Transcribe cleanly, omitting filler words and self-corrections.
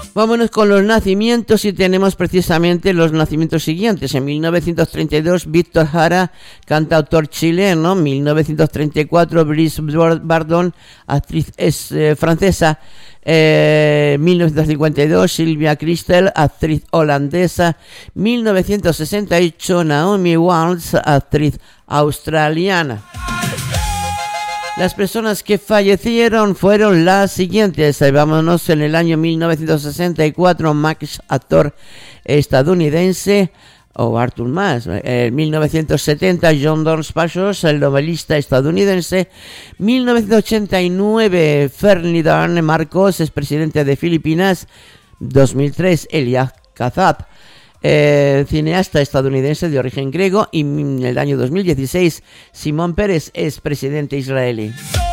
Vámonos con los nacimientos y tenemos precisamente los nacimientos siguientes. En 1932, Víctor Jara, cantautor chileno. 1934, Brice Bardot, actriz francesa. 1952, Sylvia Kristel, actriz holandesa. 1968, Naomi Waltz, actriz australiana. Las personas que fallecieron fueron las siguientes. Vámonos en el año 1964, Max, actor estadounidense, o Arthur Mas. En 1970, John Dos Passos, el novelista estadounidense. 1989, Ferdinand Marcos, expresidente de Filipinas. 2003, Elia Kazan, cineasta estadounidense de origen griego, y en el año 2016 Simón Peres, expresidente israelí.